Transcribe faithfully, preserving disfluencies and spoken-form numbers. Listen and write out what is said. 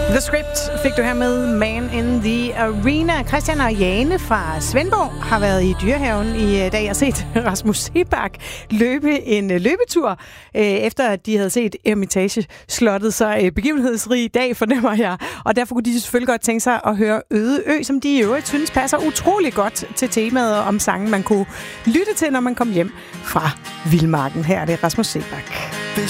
The Script fik du her med Man in the Arena. Christian og Jane fra Svendborg har været i Dyrehaven i dag og set Rasmus Seebach løbe en løbetur, efter at de havde set Eremitage-slottet. Så begivenhedsrig dag fornemmer jeg, og derfor kunne de selvfølgelig godt tænke sig at høre Øde Ø, som de i øvrigt synes passer utrolig godt til temaet om sangen, man kunne lytte til, når man kom hjem fra Vildmarken. Her er det Rasmus Seebach.